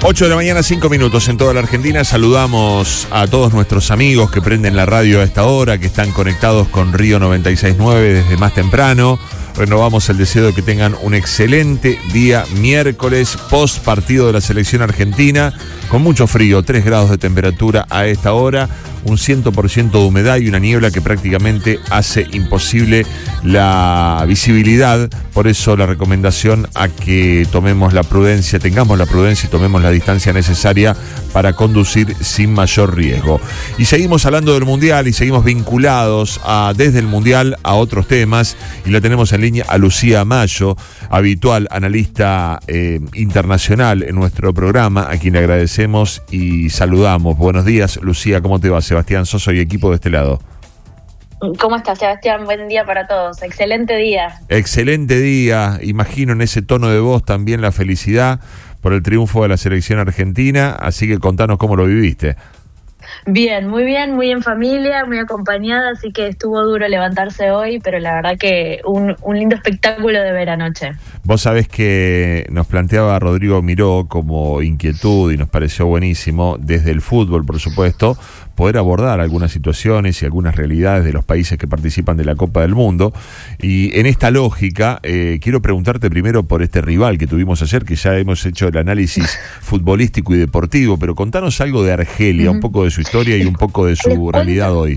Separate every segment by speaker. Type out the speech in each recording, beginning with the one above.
Speaker 1: 8 de la mañana, 5 minutos en toda la Argentina. Saludamos a todos nuestros amigos que prenden la radio a esta hora, que están conectados con Río 96.9 desde más temprano. Renovamos el deseo de que tengan un excelente día miércoles, post partido de la selección argentina, con mucho frío, 3 grados de temperatura a esta hora, un 100% de humedad y una niebla que prácticamente hace imposible la visibilidad. Por eso la recomendación a que tengamos la prudencia y tomemos la distancia necesaria para conducir sin mayor riesgo. Y seguimos hablando del Mundial y seguimos vinculados desde el Mundial a otros temas, y la tenemos en línea a Lucía Mayo, habitual analista internacional en nuestro programa, a quien le agradecemos y saludamos. Buenos días, Lucía, ¿cómo te va? Sebastián Soso y equipo de este lado.
Speaker 2: ¿Cómo estás, Sebastián? Buen día para todos. Excelente día. Excelente día. Imagino en ese tono de voz también la felicidad por el triunfo de la selección argentina, así que contanos cómo lo viviste. Bien, muy en familia, muy acompañada, así que estuvo duro levantarse hoy, pero la verdad que un lindo espectáculo de ver anoche. Vos sabés que nos planteaba Rodrigo Miró como inquietud, y nos pareció buenísimo, desde el fútbol, por supuesto, poder abordar algunas situaciones y algunas realidades de los países que participan de la Copa del Mundo. Y en esta lógica, quiero preguntarte primero por este rival que tuvimos ayer, que ya hemos hecho el análisis futbolístico y deportivo, pero contanos algo de Argelia, un poco de su historia y un poco de su realidad hoy.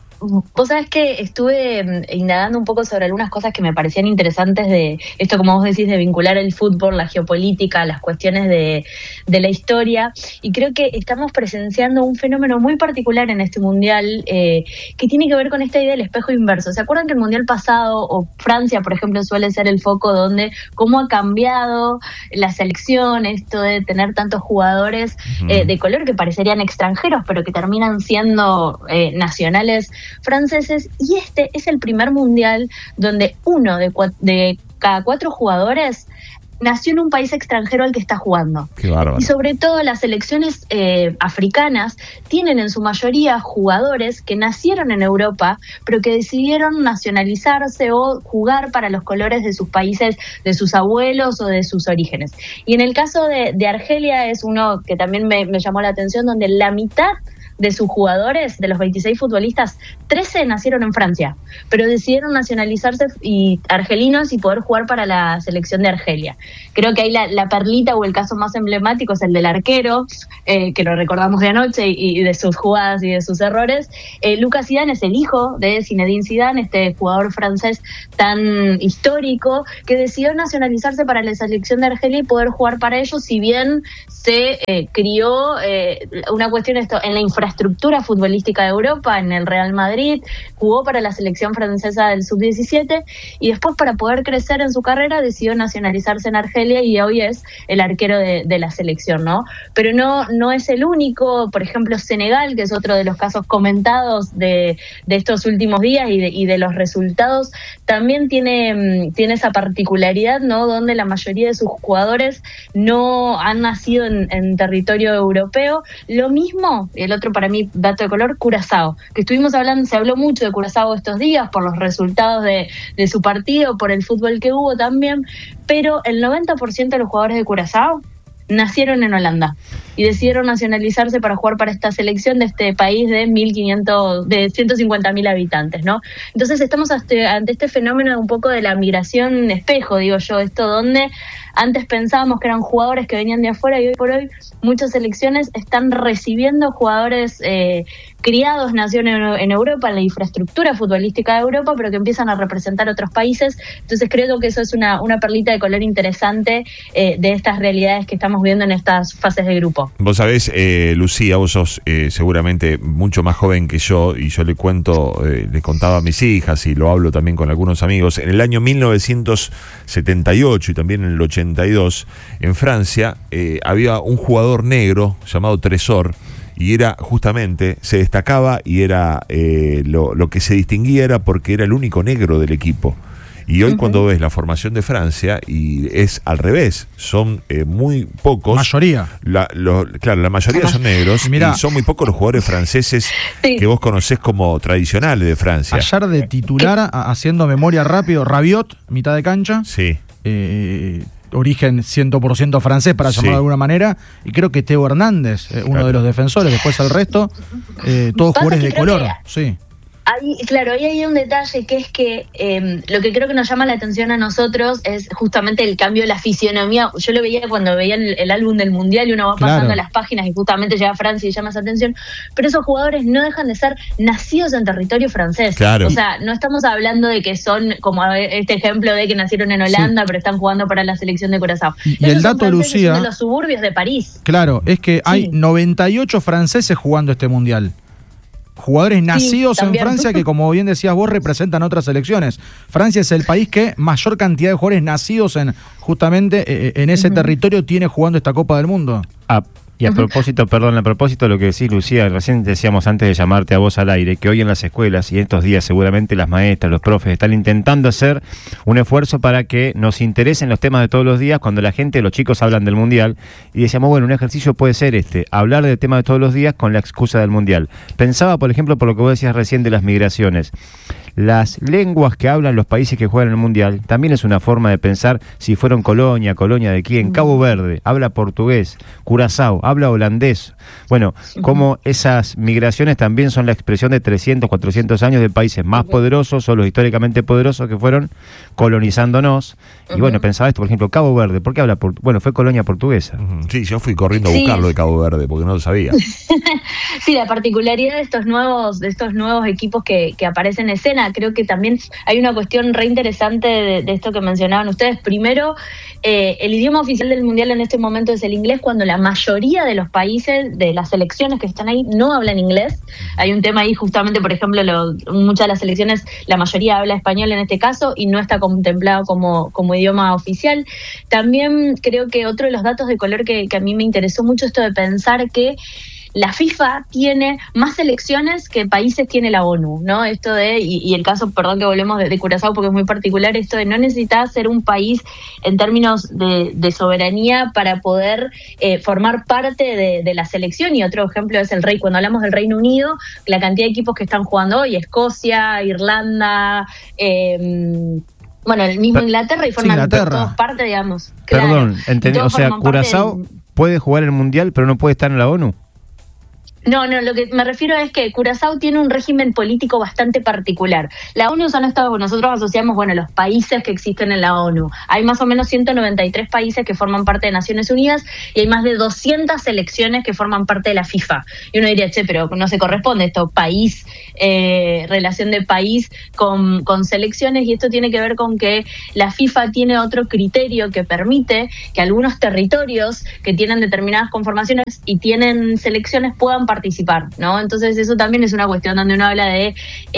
Speaker 2: Vos sabés que estuve indagando un poco sobre algunas cosas que me parecían interesantes de esto, como vos decís, de vincular el fútbol, la geopolítica, las cuestiones de la historia, y creo que estamos presenciando un fenómeno muy particular en este Mundial que tiene que ver con esta idea del espejo inverso. ¿Se acuerdan que el Mundial pasado, o Francia, por ejemplo, suele ser el foco donde cómo ha cambiado la selección, esto de tener tantos jugadores de color que parecerían extranjeros, pero que terminan siendo nacionales franceses? Y este es el primer Mundial donde uno de cada 4 jugadores nació en un país extranjero al que está jugando. Qué bárbaro. Y sobre todo las selecciones africanas tienen en su mayoría jugadores que nacieron en Europa, pero que decidieron nacionalizarse o jugar para los colores de sus países, de sus abuelos o de sus orígenes. Y en el caso de Argelia es uno que también me llamó la atención, donde la mitad de sus jugadores, de los 26 futbolistas, 13 nacieron en Francia, pero decidieron nacionalizarse argelinos y poder jugar para la selección de Argelia. Creo que ahí la perlita o el caso más emblemático es el del arquero, que lo recordamos de anoche y de sus jugadas y de sus errores. Lucas Zidane es el hijo de Zinedine Zidane, este jugador francés tan histórico, que decidió nacionalizarse para la selección de Argelia y poder jugar para ellos, si bien se crió una cuestión en la infraestructura futbolística de Europa, en el Real Madrid, jugó para la selección francesa del sub-17, y después, para poder crecer en su carrera, decidió nacionalizarse en Argelia y hoy es el arquero de la selección, ¿no? Pero no es el único. Por ejemplo, Senegal, que es otro de los casos comentados de estos últimos días y de los resultados, también tiene esa particularidad, ¿no? Donde la mayoría de sus jugadores no han nacido en territorio europeo. Lo mismo, el otro para mí dato de color, Curazao, que estuvimos hablando, se habló mucho de Curazao estos días por los resultados de su partido, por el fútbol que hubo también, pero el 90% de los jugadores de Curazao nacieron en Holanda y decidieron nacionalizarse para jugar para esta selección de este país de 150.000 habitantes, ¿no? Entonces estamos ante este fenómeno de un poco de la migración espejo, digo yo, esto donde antes pensábamos que eran jugadores que venían de afuera, y hoy por hoy muchas selecciones están recibiendo jugadores criados, nacidos en Europa, en la infraestructura futbolística de Europa, pero que empiezan a representar otros países. Entonces creo que eso es una perlita de color interesante de estas realidades que estamos viendo en estas fases de grupo. Vos sabés, Lucía, vos sos seguramente mucho más joven que yo, y yo le contaba a mis hijas, y lo hablo también con algunos amigos, en el año 1978 y también en el 82, en Francia, había un jugador negro llamado Tresor, y era justamente, se destacaba y era lo que se distinguía era porque era el único negro del equipo. Y hoy cuando ves la formación de Francia, y es al revés, son muy pocos. Mayoría. Claro, la mayoría son negros, y son muy pocos los jugadores franceses que vos conocés como tradicionales de Francia.
Speaker 3: Ayer de titular, haciendo memoria rápido, Rabiot, mitad de cancha.
Speaker 1: Sí.
Speaker 3: origen 100% francés, para llamarlo de alguna manera, y creo que Teo Hernández, uno de los defensores, después el resto, todos jugadores de color, sí.
Speaker 2: Ahí hay un detalle que es que lo que creo que nos llama la atención a nosotros es justamente el cambio de la fisionomía. Yo lo veía cuando veía el álbum del Mundial y uno va pasando las páginas y justamente llega a Francia y llama esa atención, pero esos jugadores no dejan de ser nacidos en territorio francés.
Speaker 1: Claro.
Speaker 2: O sea, no estamos hablando de que son como este ejemplo de que nacieron en Holanda pero están jugando para la selección de Curazao.
Speaker 3: Y el dato, Lucía,
Speaker 2: de los suburbios de París.
Speaker 3: Claro, es que hay 98 franceses jugando este Mundial. Jugadores nacidos en Francia que, como bien decías vos, representan otras selecciones. Francia es el país que mayor cantidad de jugadores nacidos justamente en ese territorio tiene jugando esta Copa del Mundo.
Speaker 4: Y a propósito de lo que decís, Lucía, recién decíamos antes de llamarte a vos al aire, que hoy en las escuelas y estos días seguramente las maestras, los profes están intentando hacer un esfuerzo para que nos interesen los temas de todos los días cuando la gente, los chicos hablan del Mundial, y decíamos, bueno, un ejercicio puede ser hablar del tema de todos los días con la excusa del Mundial. Pensaba, por ejemplo, por lo que vos decías recién de las migraciones. Las lenguas que hablan los países que juegan en el Mundial también es una forma de pensar si fueron colonia de quién. Cabo Verde habla portugués, Curazao habla holandés. Bueno, como esas migraciones también son la expresión de 300, 400 años de países más poderosos o los históricamente poderosos que fueron colonizándonos. Y bueno, pensaba esto, por ejemplo, Cabo Verde, ¿por qué habla portugués? Bueno, fue colonia portuguesa.
Speaker 1: Sí, yo fui corriendo a buscarlo de Cabo Verde porque no lo sabía.
Speaker 2: Sí, la particularidad de estos nuevos equipos que aparecen en escena, creo que también hay una cuestión re interesante de esto que mencionaban ustedes. Primero, el idioma oficial del Mundial en este momento es el inglés, cuando la mayoría de los países, de las selecciones que están ahí, no hablan inglés. Hay un tema ahí justamente, por ejemplo, muchas de las selecciones, la mayoría habla español en este caso y no está contemplado como idioma oficial. También creo que otro de los datos de color que a mí me interesó mucho, esto de pensar que la FIFA tiene más selecciones que países tiene la ONU, ¿no? Esto y el caso, perdón que volvemos de Curazao porque es muy particular, esto de no necesitar ser un país en términos de soberanía para poder formar parte de la selección. Y otro ejemplo es cuando hablamos del Reino Unido, la cantidad de equipos que están jugando hoy, Escocia, Irlanda, bueno, el mismo Inglaterra, y forman todos parte, digamos.
Speaker 4: Perdón, entendí, o sea, Curazao puede jugar el Mundial pero no puede estar en la ONU.
Speaker 2: No, lo que me refiero es que Curazao tiene un régimen político bastante particular. La ONU son estados, nosotros asociamos, los países que existen en la ONU. Hay más o menos 193 países que forman parte de Naciones Unidas y hay más de 200 selecciones que forman parte de la FIFA. Y uno diría, pero no se corresponde esto, país, relación de país con selecciones, y esto tiene que ver con que la FIFA tiene otro criterio que permite que algunos territorios que tienen determinadas conformaciones y tienen selecciones puedan participar, ¿no? Entonces eso también es una cuestión donde uno habla de,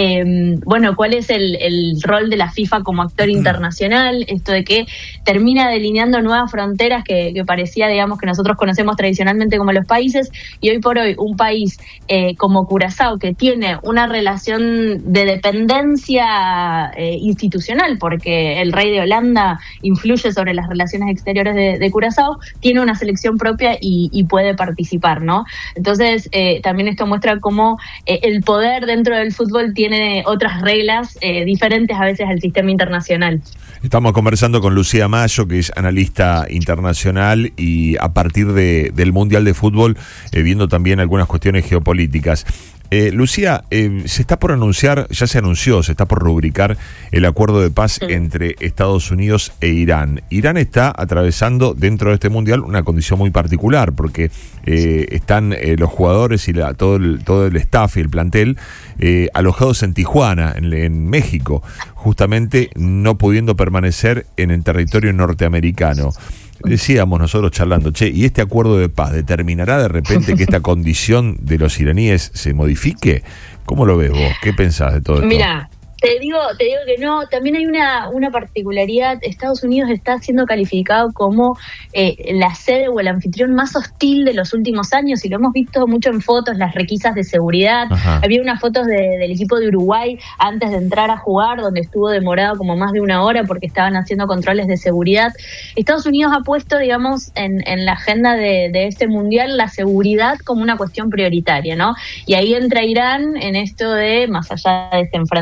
Speaker 2: cuál es el rol de la FIFA como actor internacional, esto de que termina delineando nuevas fronteras que parecía, digamos, que nosotros conocemos tradicionalmente como los países, y hoy por hoy un país como Curazao, que tiene una relación de dependencia institucional, porque el rey de Holanda influye sobre las relaciones exteriores de Curazao, tiene una selección propia y puede participar, ¿no? Entonces, también esto muestra cómo el poder dentro del fútbol tiene otras reglas diferentes a veces al sistema internacional.
Speaker 1: Estamos conversando con Lucía Mayo, que es analista internacional, y a partir del Mundial de Fútbol, viendo también algunas cuestiones geopolíticas. Lucía, se está por anunciar, ya se anunció, se está por rubricar el acuerdo de paz entre Estados Unidos e Irán. Irán está atravesando dentro de este mundial una condición muy particular, porque están los jugadores y todo el staff y el plantel alojados en Tijuana, en México, justamente no pudiendo permanecer en el territorio norteamericano. Decíamos nosotros charlando, ¿y este acuerdo de paz determinará de repente que esta condición de los iraníes se modifique? ¿Cómo lo ves vos? ¿Qué pensás de todo esto?
Speaker 2: Mira, te digo que no. También hay una particularidad. Estados Unidos está siendo calificado como la sede o el anfitrión más hostil de los últimos años, y lo hemos visto mucho en fotos, las requisas de seguridad. Ajá. Había unas fotos del equipo de Uruguay antes de entrar a jugar, donde estuvo demorado como más de una hora porque estaban haciendo controles de seguridad. Estados Unidos ha puesto, digamos, en la agenda de este mundial la seguridad como una cuestión prioritaria, ¿no? Y ahí entra Irán en esto de, más allá de este enfrentamiento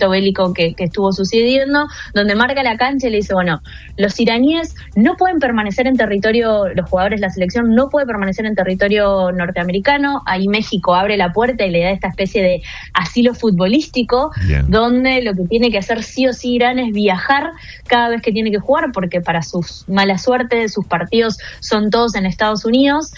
Speaker 2: conflicto bélico que estuvo sucediendo, donde marca la cancha y le dice, bueno, los iraníes no pueden permanecer en territorio, los jugadores de la selección no pueden permanecer en territorio norteamericano. Ahí México abre la puerta y le da esta especie de asilo futbolístico, donde lo que tiene que hacer sí o sí Irán es viajar cada vez que tiene que jugar, porque para sus mala suerte sus partidos son todos en Estados Unidos.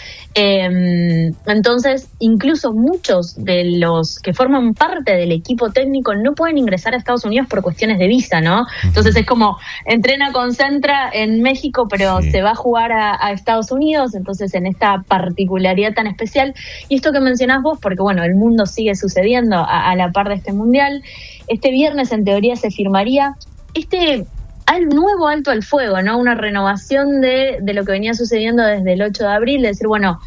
Speaker 2: Entonces, incluso muchos de los que forman parte del equipo técnico no pueden ingresar a Estados Unidos por cuestiones de visa, ¿no? Entonces es como, entrena, concentra en México, pero se va a jugar a Estados Unidos, entonces en esta particularidad tan especial. Y esto que mencionás vos, porque bueno, el mundo sigue sucediendo a la par de este mundial. Este viernes en teoría se firmaría al nuevo alto al fuego, ¿no? Una renovación de lo que venía sucediendo desde el 8 de abril, de decir, bueno,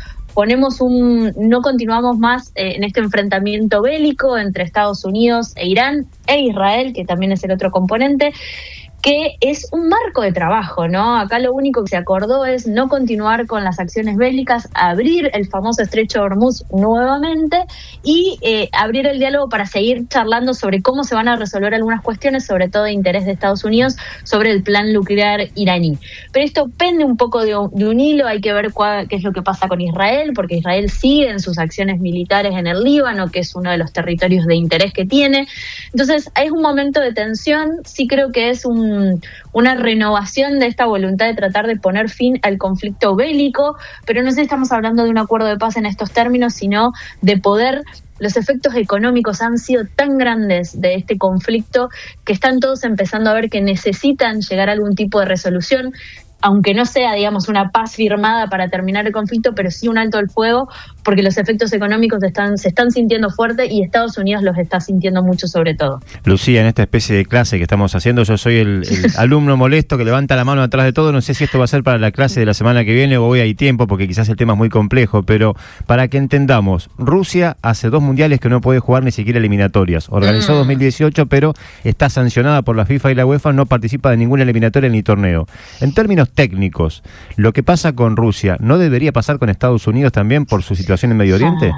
Speaker 2: no continuamos más en este enfrentamiento bélico entre Estados Unidos e Irán e Israel, que también es el otro componente, que es un marco de trabajo, ¿no? Acá lo único que se acordó es no continuar con las acciones bélicas, abrir el famoso estrecho de Hormuz nuevamente y abrir el diálogo para seguir charlando sobre cómo se van a resolver algunas cuestiones, sobre todo de interés de Estados Unidos, sobre el plan nuclear iraní. Pero esto pende un poco de un hilo, hay que ver qué es lo que pasa con Israel, porque Israel sigue en sus acciones militares en el Líbano, que es uno de los territorios de interés que tiene. Entonces, es un momento de tensión, sí creo que es una renovación de esta voluntad de tratar de poner fin al conflicto bélico, pero no sé si estamos hablando de un acuerdo de paz en estos términos, sino de poder. Los efectos económicos han sido tan grandes de este conflicto que están todos empezando a ver que necesitan llegar a algún tipo de resolución, aunque no sea, digamos, una paz firmada para terminar el conflicto, pero sí un alto al fuego, porque los efectos económicos se están sintiendo fuerte y Estados Unidos los está sintiendo mucho sobre todo.
Speaker 4: Lucía, en esta especie de clase que estamos haciendo, yo soy el alumno molesto que levanta la mano atrás de todo. No sé si esto va a ser para la clase de la semana que viene o hoy hay tiempo, porque quizás el tema es muy complejo, pero para que entendamos, Rusia hace 2 mundiales que no puede jugar ni siquiera eliminatorias. Organizó 2018, pero está sancionada por la FIFA y la UEFA, no participa de ninguna eliminatoria ni torneo. En términos técnicos, lo que pasa con Rusia, ¿no debería pasar con Estados Unidos también por su situación en Medio Oriente?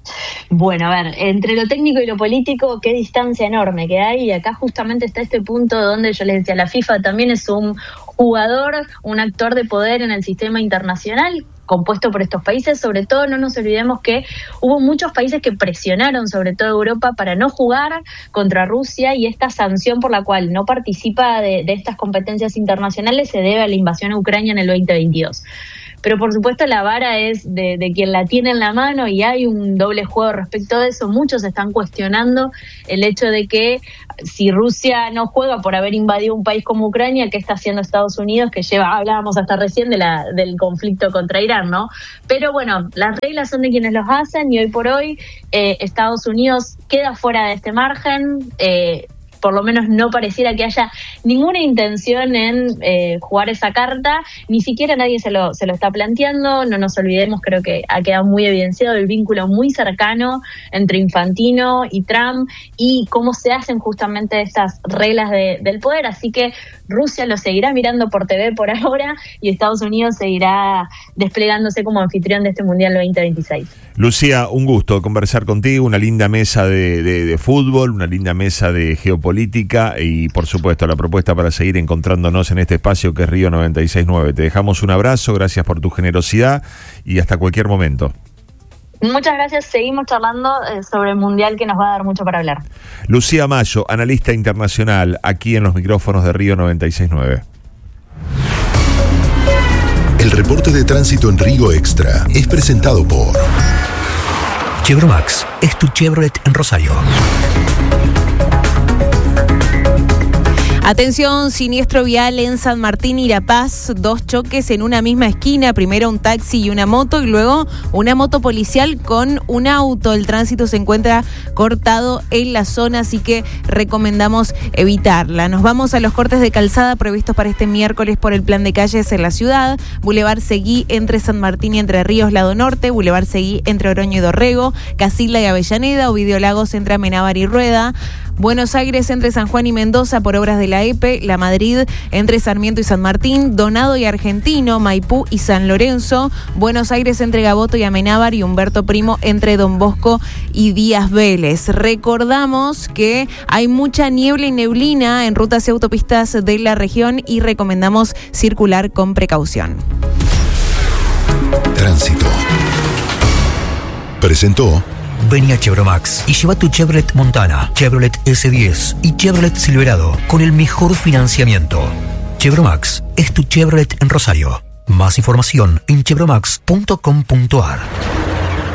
Speaker 2: Bueno, a ver, entre lo técnico y lo político, qué distancia enorme que hay, y acá justamente está este punto donde yo les decía, la FIFA también es un jugador, un actor de poder en el sistema internacional, compuesto por estos países. Sobre todo no nos olvidemos que hubo muchos países que presionaron, sobre todo Europa, para no jugar contra Rusia, y esta sanción por la cual no participa de estas competencias internacionales se debe a la invasión a Ucrania en el 2022. Pero por supuesto la vara es de quien la tiene en la mano, y hay un doble juego respecto de eso. Muchos están cuestionando el hecho de que si Rusia no juega por haber invadido un país como Ucrania, ¿qué está haciendo Estados Unidos? Que hablábamos hasta recién del conflicto contra Irán, ¿no? Pero bueno, las reglas son de quienes los hacen, y hoy por hoy Estados Unidos queda fuera de este margen. Por lo menos no pareciera que haya ninguna intención en jugar esa carta, ni siquiera nadie se lo está planteando. No nos olvidemos, creo que ha quedado muy evidenciado el vínculo muy cercano entre Infantino y Trump y cómo se hacen justamente estas reglas del poder, así que Rusia lo seguirá mirando por TV por ahora y Estados Unidos seguirá desplegándose como anfitrión de este Mundial 2026.
Speaker 1: Lucía, un gusto conversar contigo, una linda mesa de fútbol, una linda mesa de geopolítica y por supuesto la propuesta para seguir encontrándonos en este espacio que es Río 96.9. Te dejamos un abrazo, gracias por tu generosidad y hasta cualquier momento.
Speaker 2: Muchas gracias, seguimos charlando sobre el Mundial que nos va a dar mucho para hablar.
Speaker 1: Lucía Mayo, analista internacional, aquí en los micrófonos de Río 96.9.
Speaker 5: El reporte de tránsito en Río Extra es presentado por
Speaker 6: Chevromax, es tu Chevrolet en Rosario.
Speaker 7: Atención, siniestro vial en San Martín y La Paz, 2 choques en una misma esquina, primero un taxi y una moto y luego una moto policial con un auto. El tránsito se encuentra cortado en la zona, así que recomendamos evitarla. Nos vamos a los cortes de calzada previstos para este miércoles por el plan de calles en la ciudad. Boulevard Seguí entre San Martín y Entre Ríos, lado norte, Boulevard Seguí entre Oroño y Dorrego, Casilda y Avellaneda, Ovidio Lagos entre Amenábar y Rueda, Buenos Aires entre San Juan y Mendoza por obras de la EPE, La Madrid entre Sarmiento y San Martín, Donado y Argentino, Maipú y San Lorenzo, Buenos Aires entre Gaboto y Amenábar y Humberto Primo entre Don Bosco y Díaz Vélez. Recordamos que hay mucha niebla y neblina en rutas y autopistas de la región y recomendamos circular con precaución.
Speaker 5: Tránsito. Presentó.
Speaker 6: Vení a Chevromax y lleva tu Chevrolet Montana, Chevrolet S10 y Chevrolet Silverado con el mejor financiamiento. Chevromax es tu Chevrolet en Rosario. Más información en chevromax.com.ar.